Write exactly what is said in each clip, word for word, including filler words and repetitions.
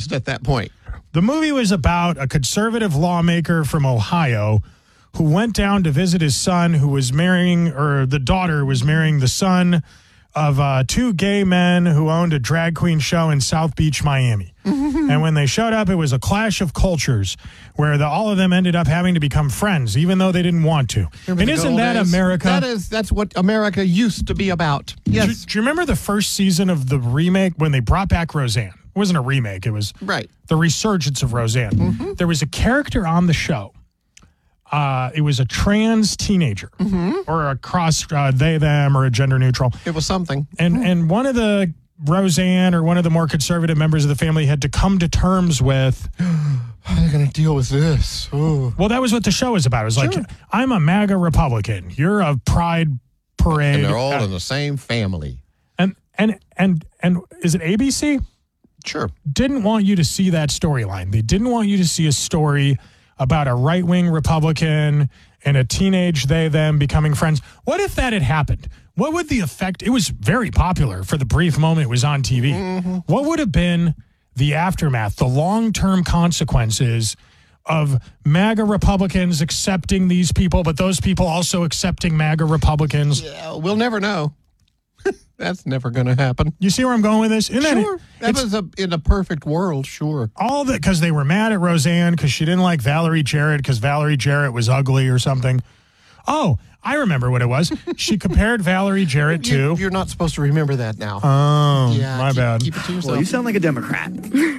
confused at that point. The movie was about a conservative lawmaker from Ohio who went down to visit his son who was marrying, or the daughter was marrying the son of uh, two gay men who owned a drag queen show in South Beach, Miami. Mm-hmm. And when they showed up, it was a clash of cultures where the, all of them ended up having to become friends, even though they didn't want to. Remember and isn't that days? America? That is, that's what America used to be about. Yes. Do, do you remember the first season of the remake when they brought back Roseanne? It wasn't a remake. It was right. the resurgence of Roseanne. Mm-hmm. There was a character on the show. Uh, it was a trans teenager mm-hmm. or a cross uh, they, them, or a gender neutral. It was something. And mm-hmm. and one of the Roseanne or one of the more conservative members of the family had to come to terms with, how are they going to deal with this? Ooh. Well, that was what the show was about. It was sure. like, I'm a MAGA Republican. You're a Pride Parade. And they're all uh, in the same family. And, and, and, and is it A B C? Sure. Didn't want you to see that storyline. They didn't want you to see a story about a right-wing Republican and a teenage they-them becoming friends. What if that had happened? What would the effect? It was very popular for the brief moment it was on T V. Mm-hmm. What would have been the aftermath, the long-term consequences of MAGA Republicans accepting these people, but those people also accepting MAGA Republicans? Yeah, we'll never know. That's never going to happen. You see where I'm going with this? Isn't sure. That, that was a, in a perfect world, sure. All that because they were mad at Roseanne because she didn't like Valerie Jarrett because Valerie Jarrett was ugly or something. Oh, I remember what it was. She compared Valerie Jarrett to... You, you're not supposed to remember that now. Oh, yeah, my keep, bad. Keep it to yourself. Well, you sound like a Democrat.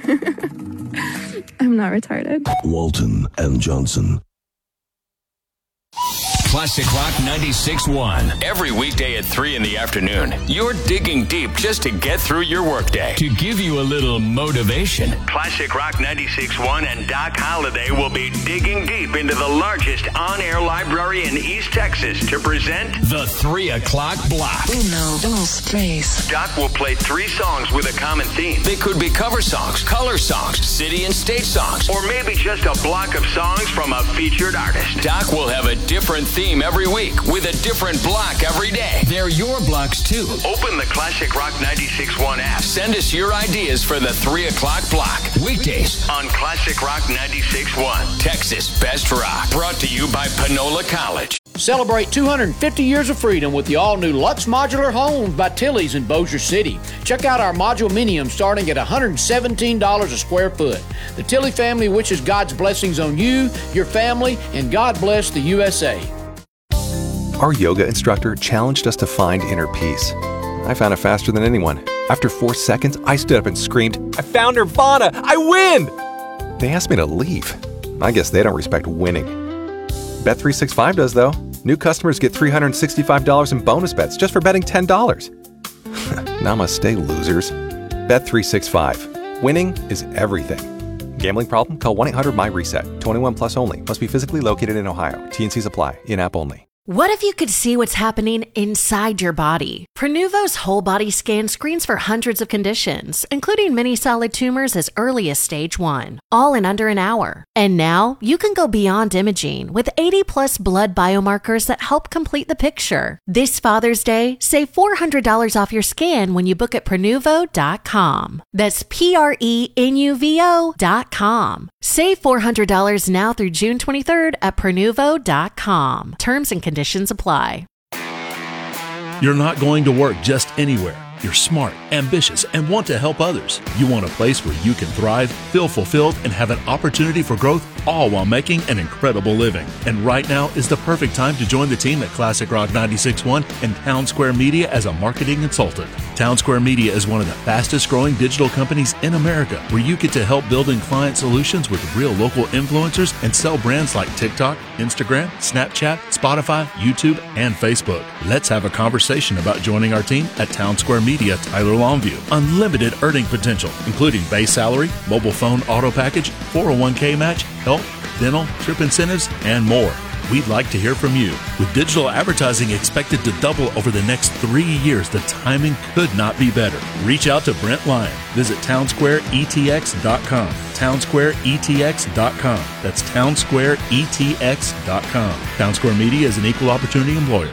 I'm not retarded. Walton and Johnson. Classic Rock ninety-six point one. Every weekday at three in the afternoon, you're digging deep just to get through your workday. To give you a little motivation, Classic Rock ninety-six point one and Doc Holliday will be digging deep into the largest on-air library in East Texas to present the three o'clock block. Uno, dos, tres. Doc will play three songs with a common theme. They could be cover songs, color songs, city and state songs, or maybe just a block of songs from a featured artist. Doc will have a different theme every week with a different block every day. They're your blocks too. Open the Classic Rock ninety-six point one app. Send us your ideas for the three o'clock block. Weekdays on Classic Rock ninety-six point one. Texas Best Rock. Brought to you by Panola College. Celebrate two hundred fifty years of freedom with the all-new Lux Modular Homes by Tilly's in Bossier City. Check out our Modulminium starting at one hundred seventeen dollars a square foot. The Tilly family wishes God's blessings on you, your family, and God bless the U S A. Our yoga instructor challenged us to find inner peace. I found it faster than anyone. After four seconds, I stood up and screamed, "I found Nirvana! I win!" They asked me to leave. I guess they don't respect winning. Bet three sixty-five does, though. New customers get three hundred sixty-five dollars in bonus bets just for betting ten dollars. Namaste, losers. Bet three sixty-five. Winning is everything. Gambling problem? Call one eight hundred my reset. twenty-one plus only. Must be physically located in Ohio. T N Cs apply. In-app only. What if you could see what's happening inside your body? Prenuvo's whole body scan screens for hundreds of conditions, including many solid tumors as early as stage one, all in under an hour. And now you can go beyond imaging with eighty plus blood biomarkers that help complete the picture. This Father's Day, save four hundred dollars off your scan when you book at Prenuvo dot com. That's P R E N U V O dot com. Save four hundred dollars now through June twenty-third at Prenuvo dot com. Terms and conditions apply. You're not going to work just anywhere. You're smart, ambitious, and want to help others. You want a place where you can thrive, feel fulfilled, and have an opportunity for growth, all while making an incredible living. And right now is the perfect time to join the team at Classic Rock ninety-six point one and Town Square Media as a marketing consultant. Town Square Media is one of the fastest growing digital companies in America, where you get to help building client solutions with real local influencers and sell brands like TikTok, Instagram, Snapchat, Spotify, YouTube, and Facebook. Let's have a conversation about joining our team at Town Square Media, Tyler Longview. Unlimited earning potential, including base salary, mobile phone auto package, four oh one k match, health, dental, trip incentives, and more. We'd like to hear from you. With digital advertising expected to double over the next three years, the timing could not be better. Reach out to Brent Lyon. Visit town square e t x dot com. town square e t x dot com. That's town square e t x dot com. Town Square Media is an equal opportunity employer.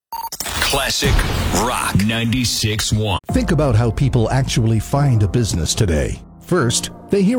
Classic Rock ninety-six point one. Think about how people actually find a business today. First, they hear